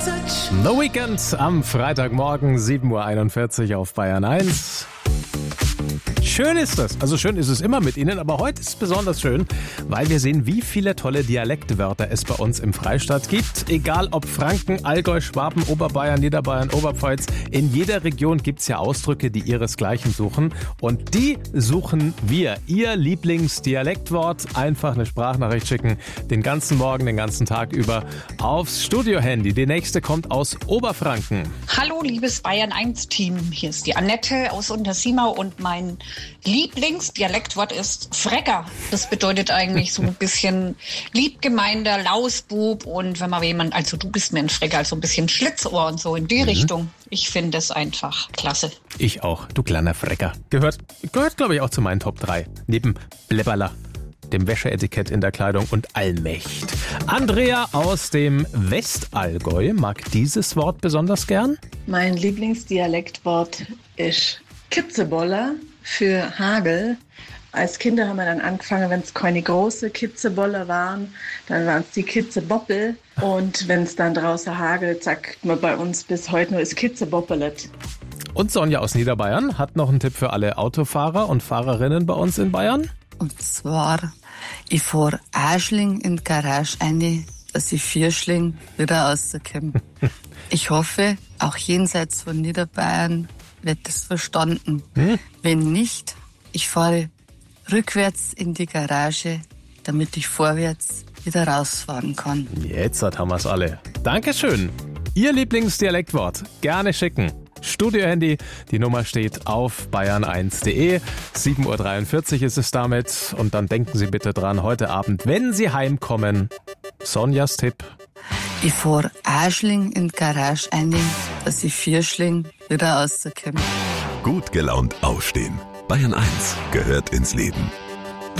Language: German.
The Weekend am Freitagmorgen, 7.41 Uhr auf Bayern 1. Schön ist es. Also schön ist es immer mit Ihnen, aber heute ist es besonders schön, weil wir sehen, wie viele tolle Dialektwörter es bei uns im Freistaat gibt. Egal ob Franken, Allgäu, Schwaben, Oberbayern, Niederbayern, Oberpfalz. In jeder Region gibt es ja Ausdrücke, die ihresgleichen suchen. Und die suchen wir. Ihr Lieblingsdialektwort. Einfach eine Sprachnachricht schicken. Den ganzen Morgen, den ganzen Tag über aufs Studiohandy. Die nächste kommt aus Oberfranken. Hallo, liebes Bayern 1 Team. Hier ist die Annette aus Untersimau und mein Lieblingsdialektwort ist Frecker. Das bedeutet eigentlich so ein bisschen liebgemeinter Lausbub und wenn man jemand, also du bist mir ein Frecker, also ein bisschen Schlitzohr und so in die Richtung. Ich finde es einfach klasse. Ich auch, du kleiner Frecker. Gehört glaube ich, auch zu meinen Top 3. Neben Blebberler, dem Wäscheetikett in der Kleidung und Allmächt. Andrea aus dem Westallgäu mag dieses Wort besonders gern. Mein Lieblingsdialektwort ist Kitzeboller für Hagel. Als Kinder haben wir dann angefangen, wenn es keine große Kitzeboller waren, dann waren es die Kitzeboppel. Und wenn es dann draußen hagelt, sagt man bei uns bis heute nur ist Kitzeboppelet. Und Sonja aus Niederbayern hat noch einen Tipp für alle Autofahrer und Fahrerinnen bei uns in Bayern. Und zwar, ich fahr Aschling in die Garage ein, dass ich Vierschling wieder rauskomme. Ich hoffe, auch jenseits von Niederbayern wird das verstanden. Wenn nicht, ich fahre rückwärts in die Garage, damit ich vorwärts wieder rausfahren kann. Jetzt haben wir es alle. Dankeschön. Ihr Lieblingsdialektwort gerne schicken. Studiohandy, die Nummer steht auf bayern1.de. 7.43 Uhr ist es damit. Und dann denken Sie bitte dran, heute Abend, wenn Sie heimkommen, Sonjas Tipp. Ich fahr Aschling in die Garage ein, dass ich Vierschling wieder rauskomme. Gut gelaunt aufstehen. Bayern 1 gehört ins Leben.